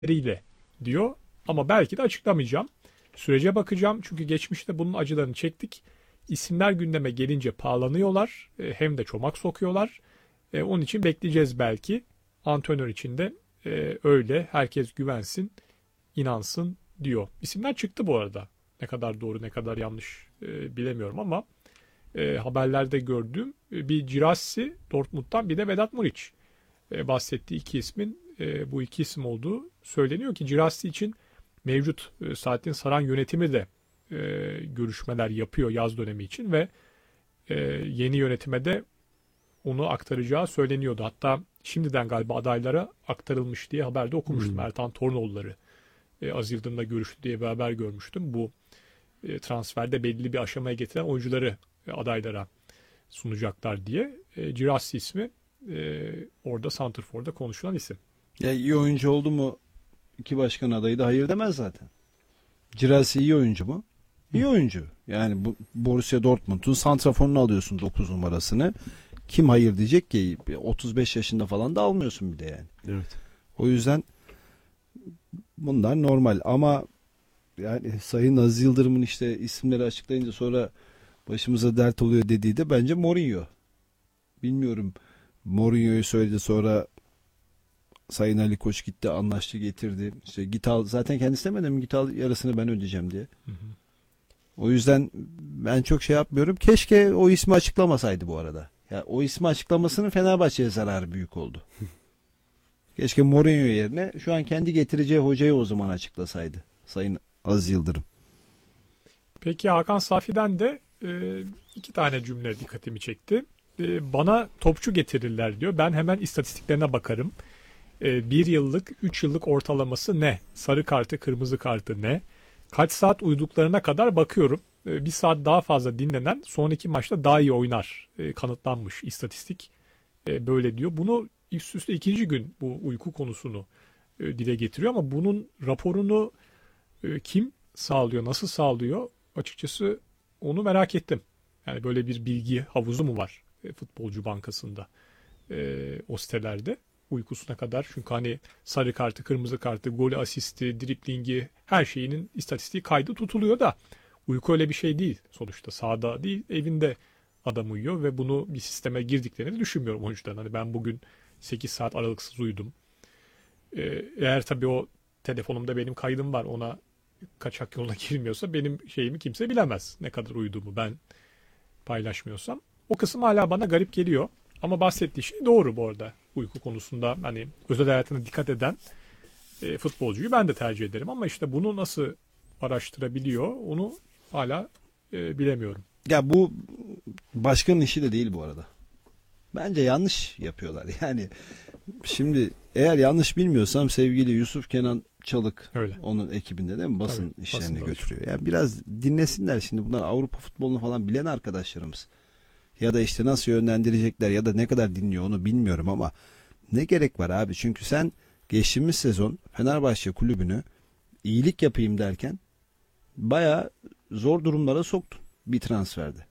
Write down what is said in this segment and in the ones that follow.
sebepleriyle diyor. Ama belki de açıklamayacağım. Sürece bakacağım çünkü geçmişte bunun acılarını çektik. İsimler gündeme gelince pahalanıyorlar, hem de çomak sokuyorlar. Onun için bekleyeceğiz belki. Antrenör için de öyle herkes güvensin, inansın diyor. İsimler çıktı bu arada. Ne kadar doğru ne kadar yanlış bilemiyorum ama haberlerde gördüğüm bir Girassi Dortmund'dan bir de Vedat Muriç bahsettiği iki ismin bu iki isim olduğu söyleniyor ki Girassi için mevcut Saadettin Saran yönetimi de görüşmeler yapıyor yaz dönemi için ve yeni yönetime de onu aktaracağı söyleniyordu. Hatta şimdiden galiba adaylara aktarılmış diye haberde okumuştum. Ertan Tornoğulları Aziz Yıldırım'la görüştü diye bir haber görmüştüm. Bu transferde belli bir aşamaya getiren oyuncuları adaylara sunacaklar diye. Girassi ismi orada Santrfor'da konuşulan isim. Ya iyi oyuncu oldu mu iki başkan adayı da hayır demez zaten. Girassi iyi oyuncu mu? İyi oyuncu. Yani bu Borussia Dortmund'un santraforunu alıyorsun 9 numarasını. Kim hayır diyecek ki? 35 yaşında falan da almıyorsun bir de yani. Evet. O yüzden bunlar normal ama yani Sayın Aziz Yıldırım'ın işte isimleri açıklayınca sonra başımıza dert oluyor dediği de bence Mourinho. Bilmiyorum. Mourinho'yu söyledi sonra Sayın Ali Koç gitti anlaştı getirdi. İşte git al zaten kendisi demedi mi git al yarısını ben ödeyeceğim diye. Hı hı. O yüzden ben çok şey yapmıyorum. Keşke o ismi açıklamasaydı bu arada. Ya o ismi açıklamasının Fenerbahçe'ye zararı büyük oldu. Keşke Mourinho yerine şu an kendi getireceği hocayı o zaman açıklasaydı Sayın Aziz Yıldırım. Peki Hakan Safi'den de iki tane cümle dikkatimi çekti. Bana topçu getirirler diyor. Ben hemen istatistiklerine bakarım. 1 yıllık, 3 yıllık ortalaması ne? Sarı kartı, kırmızı kartı ne? Kaç saat uyuduklarına kadar bakıyorum. 1 saat daha fazla dinlenen son 2 maçta daha iyi oynar. Kanıtlanmış istatistik. Böyle diyor. Bunu üst üste ikinci gün bu uyku konusunu dile getiriyor ama bunun raporunu kim sağlıyor, nasıl sağlıyor? Açıkçası onu merak ettim. Yani böyle bir bilgi havuzu mu var futbolcu bankasında o sitelerde? Uykusuna kadar. Çünkü hani sarı kartı, kırmızı kartı, golü, asisti, driplingi her şeyinin istatistiği kaydı tutuluyor da uyku öyle bir şey değil. Sonuçta sahada değil, evinde adam uyuyor ve bunu bir sisteme girdiklerini düşünmüyorum oyuncuların. Hani ben bugün 8 saat aralıksız uyudum. Eğer tabii o telefonumda benim kaydım var ona kaçak yoluna girmiyorsa benim şeyimi kimse bilemez. Ne kadar uyuduğumu ben paylaşmıyorsam. O kısım hala bana garip geliyor. Ama bahsettiği şey doğru bu arada. Uyku konusunda hani özel hayatına dikkat eden futbolcuyu ben de tercih ederim. Ama işte bunu nasıl araştırabiliyor onu hala bilemiyorum. Ya bu başkanın işi de değil bu arada. Bence yanlış yapıyorlar. Yani şimdi eğer yanlış bilmiyorsam sevgili Yusuf Kenan Çalık öyle. Onun ekibinde değil mi? Basın Tabii, işlerini basın götürüyor. Yani biraz dinlesinler şimdi bunlar Avrupa futbolunu falan bilen arkadaşlarımız. Ya da işte nasıl yönlendirecekler ya da ne kadar dinliyor onu bilmiyorum ama ne gerek var abi? Çünkü sen geçtiğimiz sezon Fenerbahçe kulübünü iyilik yapayım derken bayağı zor durumlara soktun bir transferde.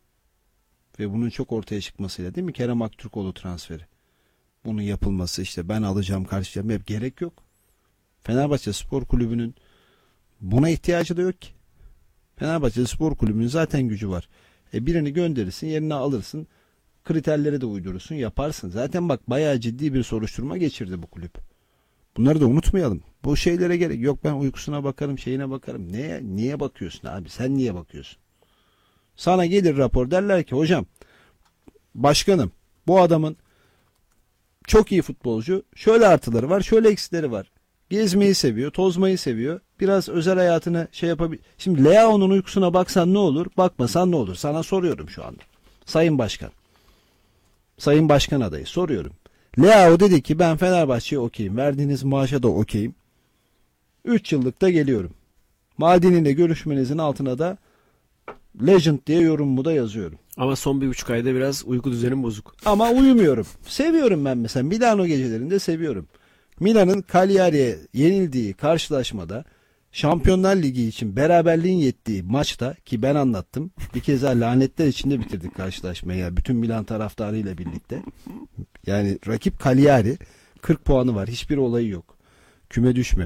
Ve bunun çok ortaya çıkmasıyla değil mi? Kerem Aktürkoğlu transferi. Bunun yapılması işte ben alacağım karşılayacağım hep gerek yok. Fenerbahçe Spor Kulübü'nün buna ihtiyacı da yok ki. Fenerbahçe Spor Kulübü'nün zaten gücü var. Birini gönderirsin yerine alırsın. Kriterleri de uydurursun yaparsın. Zaten bak bayağı ciddi bir soruşturma geçirdi bu kulüp. Bunları da unutmayalım. Bu şeylere gerek yok ben uykusuna bakarım şeyine bakarım. Niye bakıyorsun abi sen niye bakıyorsun? Sana gelir rapor derler ki hocam başkanım bu adamın çok iyi futbolcu şöyle artıları var şöyle eksileri var. Gezmeyi seviyor, tozmayı seviyor. Biraz özel hayatını şey yapabilir. Şimdi Leao'nun uykusuna baksan ne olur, bakmasan ne olur? Sana soruyorum şu anda. Sayın Başkan. Sayın Başkan adayı soruyorum. Leao dedi ki ben Fenerbahçe'ye okeyim. Verdiğiniz maaşa da okeyim. 3 yıllık da geliyorum. Maldini'yle görüşmenizin altına da Legend diye yorumumu da yazıyorum. Ama son 1,5 ayda biraz uyku düzenim bozuk. Ama uyumuyorum. Seviyorum ben mesela. Milano gecelerinde seviyorum. Milan'ın Cagliari'ye yenildiği karşılaşmada Şampiyonlar Ligi için beraberliğin yettiği maçta ki ben anlattım. Bir kez daha lanetler içinde bitirdik karşılaşmayı. Yani bütün Milan taraftarıyla birlikte. Yani rakip Cagliari 40 puanı var. Hiçbir olayı yok. küme düşme.